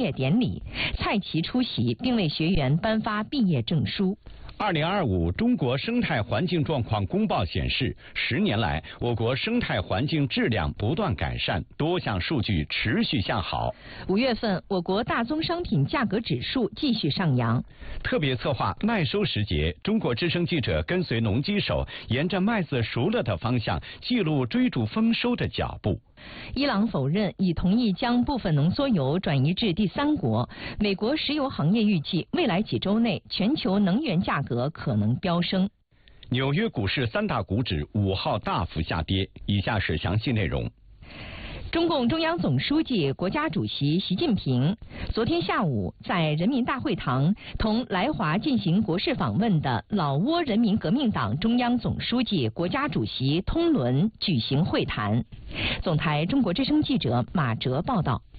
业典礼，蔡奇出席并为学员颁发毕业证书。 2025中国生态环境状况公报显示，10年来，我国生态环境质量不断改善，多项数据持续向好。 5月份，我国大宗商品价格指数继续上扬。 特别策划麦收时节，中国之声记者跟随农机手，沿着麦子熟了的方向，记录追逐丰收的脚步。 伊朗否认已同意将部分浓缩油转移至第三国。美国石油行业预计，未来几周内全球能源价格可能飙升。 纽约股市3大股指5号大幅下跌。以下是详细内容。 中共中央总书记、国家主席习近平昨天下午在人民大会堂同来华进行国事访问的老挝人民革命党中央总书记、国家主席通伦举行会谈。总台中国之声记者马哲报道。